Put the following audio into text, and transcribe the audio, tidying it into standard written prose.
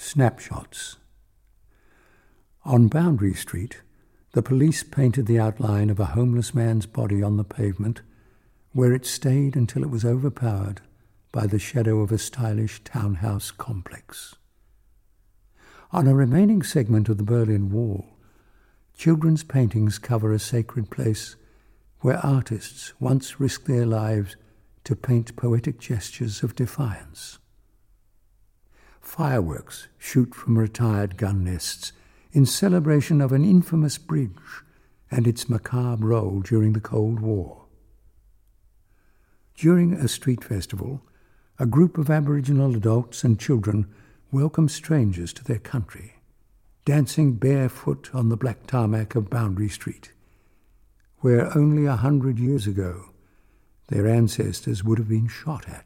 Snapshots. On Boundary Street, the police painted the outline of a homeless man's body on the pavement, where it stayed until it was overpowered by the shadow of a stylish townhouse complex. On a remaining segment of the Berlin Wall, children's paintings cover a sacred place where artists once risked their lives to paint poetic gestures of defiance. Fireworks shoot from retired gun nests in celebration of an infamous bridge and its macabre role during the Cold War. During a street festival, a group of Aboriginal adults and children welcome strangers to their country, dancing barefoot on the black tarmac of Boundary Street, where only 100 years ago their ancestors would have been shot at.